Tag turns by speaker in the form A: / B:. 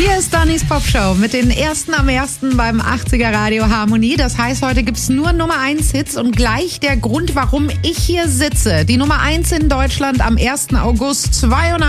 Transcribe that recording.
A: Hier ist Dannys Popshow mit den ersten am ersten beim 80er Radio Harmonie. Das heißt, heute gibt's nur Nummer 1 Hits und gleich der Grund, warum ich hier sitze. Die Nummer 1 in Deutschland am 1. August 82.